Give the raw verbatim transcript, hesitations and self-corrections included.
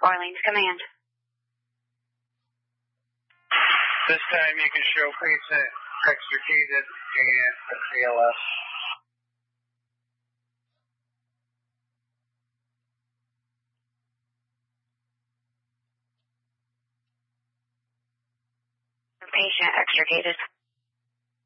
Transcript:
Orleans Command. This time you can show patient extricated and A L S. Patient extricated.